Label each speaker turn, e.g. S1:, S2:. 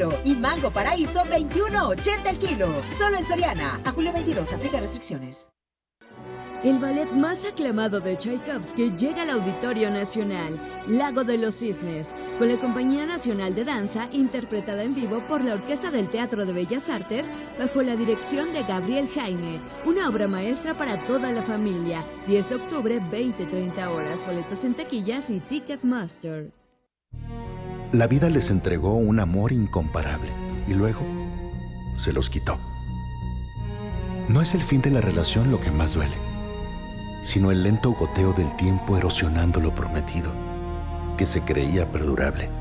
S1: kilo. Y mango paraíso, 21.80 el kilo. Solo en Soriana. A julio 22, aplica restricciones.
S2: El ballet más aclamado de Tchaikovsky llega al Auditorio Nacional, Lago de los Cisnes, con la Compañía Nacional de Danza, interpretada en vivo por la Orquesta del Teatro de Bellas Artes, bajo la dirección de Gabriel Jaime. Una obra maestra para toda la familia. 10 de octubre, 20-30 horas. Boletos en taquillas y Ticketmaster.
S3: La vida les entregó un amor incomparable y luego se los quitó. No es el fin de la relación lo que más duele, sino el lento goteo del tiempo erosionando lo prometido, que se creía perdurable.